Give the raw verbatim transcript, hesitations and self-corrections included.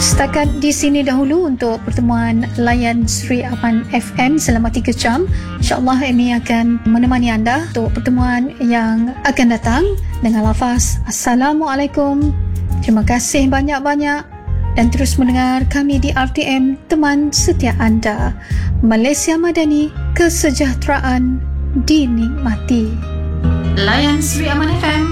Setakat di sini dahulu untuk pertemuan layan Sri Aman F M selama tiga jam. InsyaAllah Amy akan menemani anda untuk pertemuan yang akan datang dengan lafaz Assalamualaikum. Terima kasih banyak-banyak dan terus mendengar kami di R T M, teman setia anda. Malaysia Madani, kesejahteraan dinikmati. Layan Sri Aman F M